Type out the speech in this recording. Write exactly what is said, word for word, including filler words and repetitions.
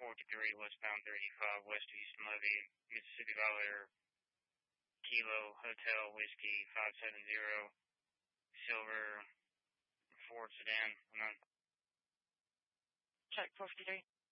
forty-three, westbound thirty-five, west of Houston Levee, Mississippi Violator, Kilo Hotel Whiskey five seven zero, silver Ford sedan. Check four fifty-three.